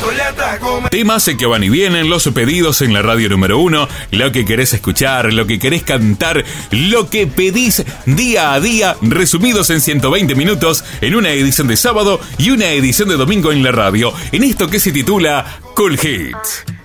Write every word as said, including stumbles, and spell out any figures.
Temas que van y vienen, los pedidos en la radio número uno, lo que querés escuchar, lo que querés cantar, lo que pedís día a día, resumidos en ciento veinte minutos, en una edición de sábado y una edición de domingo en la radio, en esto que se titula Cool Hits.